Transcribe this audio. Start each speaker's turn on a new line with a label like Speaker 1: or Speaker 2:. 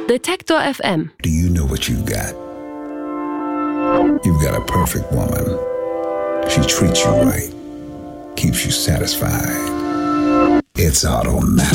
Speaker 1: Detektor FM.
Speaker 2: Do you know what you've got? You've got a perfect woman. She treats you right, keeps you satisfied. It's automatic.